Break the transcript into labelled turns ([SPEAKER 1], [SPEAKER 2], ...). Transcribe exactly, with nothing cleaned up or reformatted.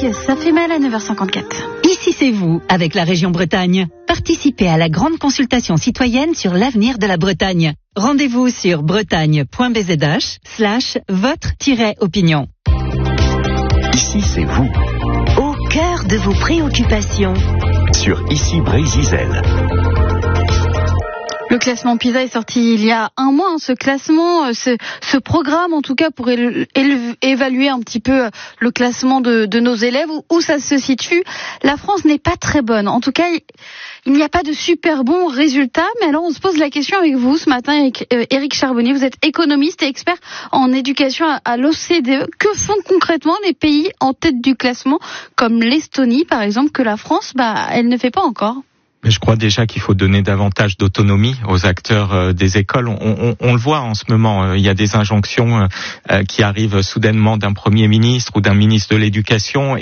[SPEAKER 1] ça fait mal à neuf heures cinquante-quatre.
[SPEAKER 2] Ici c'est vous, avec la région Bretagne. Participez à la grande consultation citoyenne sur l'avenir de la Bretagne. Rendez-vous sur bretagne.bzh slash votre-opinion.
[SPEAKER 3] Ici c'est vous.
[SPEAKER 4] Au cœur de vos préoccupations.
[SPEAKER 3] Sur Ici Brésil.
[SPEAKER 1] Le classement PISA est sorti il y a un mois. Hein, ce classement, ce, ce programme en tout cas pour éle- éle- évaluer un petit peu le classement de, de nos élèves, où, où ça se situe. La France n'est pas très bonne. En tout cas, il, il n'y a pas de super bons résultats. Mais alors on se pose la question avec vous ce matin, Éric, euh, Éric Charbonnier. Vous êtes économiste et expert en éducation à, à l'O C D E. Que font concrètement les pays en tête du classement, comme l'Estonie par exemple, que la France, bah, elle ne fait pas encore?
[SPEAKER 5] Mais je crois déjà qu'il faut donner davantage d'autonomie aux acteurs euh, des écoles. On, on, on le voit en ce moment, euh, il y a des injonctions euh, qui arrivent soudainement d'un Premier ministre ou d'un ministre de l'Éducation.